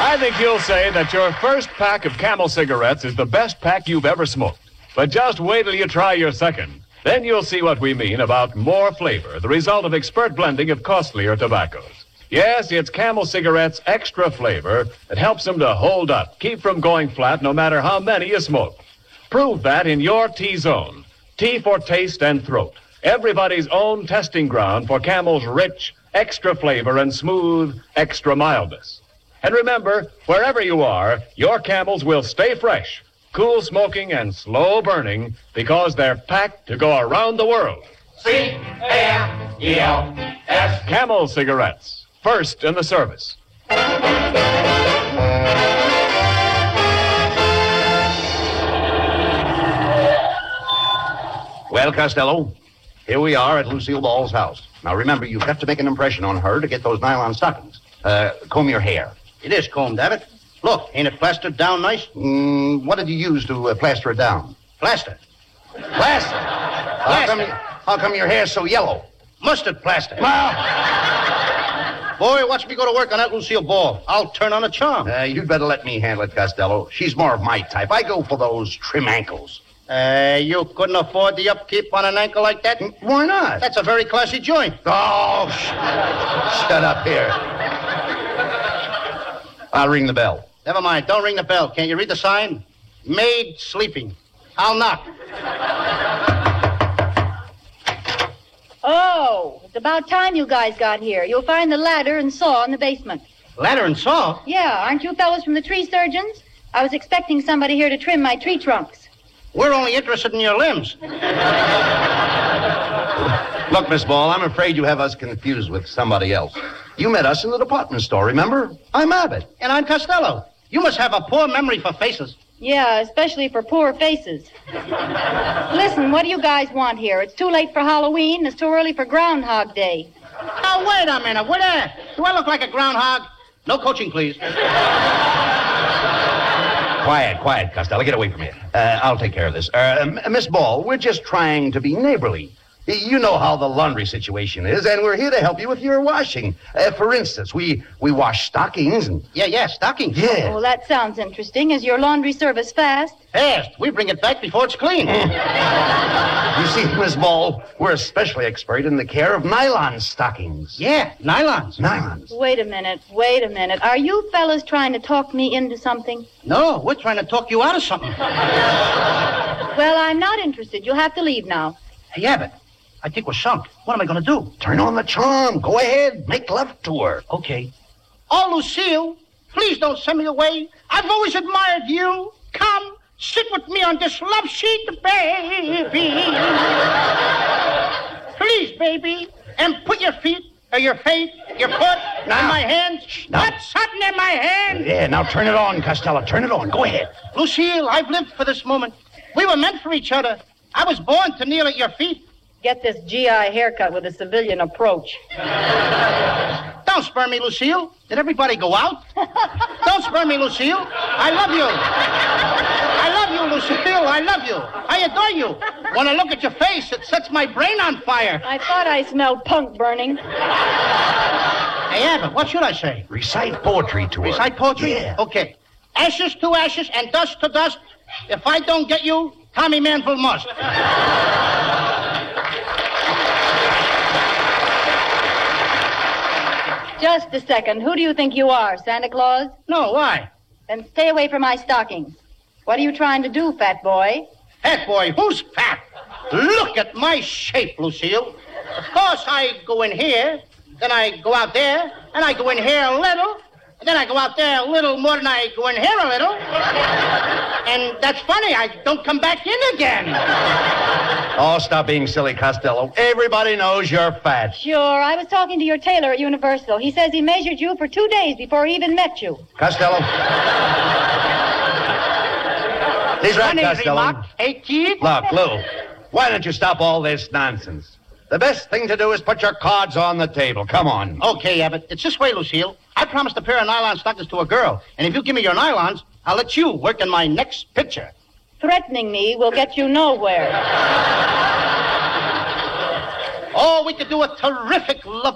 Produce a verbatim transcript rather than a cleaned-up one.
I think you'll say that your first pack of Camel cigarettes is the best pack you've ever smoked. But just wait till you try your second. Then you'll see what we mean about more flavor, the result of expert blending of costlier tobaccos. Yes, it's Camel cigarettes' extra flavor that helps them to hold up, keep from going flat no matter how many you smoke. Prove that in your T-Zone. T for taste and throat. Everybody's own testing ground for Camel's rich, extra flavor and smooth, extra mildness. And remember, wherever you are, your Camels will stay fresh, cool smoking and slow burning because they're packed to go around the world. C A M E L S. Camel cigarettes, first in the service. Well, Costello, here we are at Lucille Ball's house. Now, remember, you've got to make an impression on her to get those nylon stockings. Uh, comb your hair. It is combed, Abbott. Look, ain't it plastered down nice? Mm, what did you use to uh, plaster it down? Plaster. Plaster? How come, how come your hair's so yellow? Mustard plaster. Well, Boy, watch me go to work on that Lucille Ball. I'll turn on a charm. uh, you'd better let me handle it, Costello. She's more of my type. I go for those trim ankles. Uh, you couldn't afford the upkeep on an ankle like that? Why not? That's a very classy joint. Oh, sh- shut up here. I'll ring the bell. Never mind. Don't ring the bell. Can't you read the sign? Maid sleeping. I'll knock. Oh, it's about time you guys got here. You'll find the ladder and saw in the basement. Ladder and saw? Yeah, aren't you fellows from the tree surgeons? I was expecting somebody here to trim my tree trunks. We're only interested in your limbs. Look, Miss Ball, I'm afraid you have us confused with somebody else. You met us in the department store, remember? I'm Abbott. And I'm Costello. You must have a poor memory for faces. Yeah, especially for poor faces. Listen, what do you guys want here? It's too late for Halloween. It's too early for Groundhog Day. Oh, wait a minute. What uh, do I look like a groundhog? No coaching, please. Quiet, quiet, Costello. Get away from here. Uh, I'll take care of this. Uh, M- Miss Ball, we're just trying to be neighborly. You know how the laundry situation is, and we're here to help you with your washing. Uh, for instance, we, we wash stockings and... Yeah, yeah, stockings. Yeah. Oh, that sounds interesting. Is your laundry service fast? Fast. We bring it back before it's clean. You see, Miss Ball, we're especially expert in the care of nylon stockings. Yeah, nylons. Nylons. Wait a minute, wait a minute. Are you fellas trying to talk me into something? No, we're trying to talk you out of something. Well, I'm not interested. You'll have to leave now. Hey, Abbott, I think we're sunk. What am I going to do? Turn on the charm. Go ahead. Make love to her. Okay. Oh, Lucille, please don't send me away. I've always admired you. Come, sit with me on this love seat, baby. Please, baby. And put your feet, or your feet, your foot Now. in my hands. Now. Put something in my hand. Yeah, now turn it on, Costello. Turn it on. Go ahead. Lucille, I've lived for this moment. We were meant for each other. I was born to kneel at your feet. Get this G I haircut with a civilian approach. Don't spur me, Lucille. Did everybody go out? Don't spur me, Lucille. I love you. I love you, Lucille. I love you. I adore you. When I look at your face, it sets my brain on fire. I thought I smelled punk burning. Hey, Abbott, what should I say? Recite poetry to her. Recite poetry? Yeah. Okay. Ashes to ashes and dust to dust. If I don't get you, Tommy Manville must. Just a second. Who do you think you are, Santa Claus? No, why? Then stay away from my stockings. What are you trying to do, fat boy? Fat boy, who's fat? Look at my shape, Lucille. Of course, I go in here, then I go out there, and I go in here a little, and then I go out there a little more than I go in here a little. And that's funny, I don't come back in again. Oh, stop being silly, Costello. Everybody knows you're fat. Sure, I was talking to your tailor at Universal. He says he measured you for two days before he even met you. Costello. He's right, Costello. Hey, kid. Look, Lou, why don't you stop all this nonsense? The best thing to do is put your cards on the table. Come on. Okay, Abbott, it's this way, Lucille. I promised a pair of nylon stockings to a girl, and if you give me your nylons, I'll let you work in my next picture. Threatening me will get you nowhere. Oh, we could do a terrific love